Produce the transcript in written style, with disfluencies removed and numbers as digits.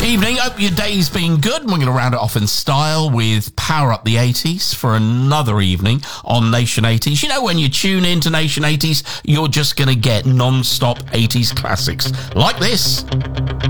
evening. Hope your day's been good. We're going to round it off in style with Power Up the 80s for another evening on Nation 80s. You know, when you tune into Nation 80s, you're just going to get non-stop 80s classics like this.